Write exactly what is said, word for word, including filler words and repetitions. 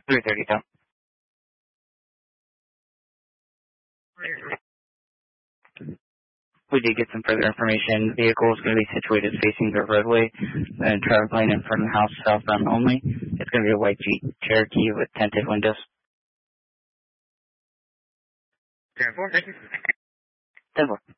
three thirty, though. We did get some further information. The vehicle is going to be situated facing the roadway and travel lane in front of the house, southbound only. It's going to be a white Jeep Cherokee with tinted windows. ten four, thank you. ten four.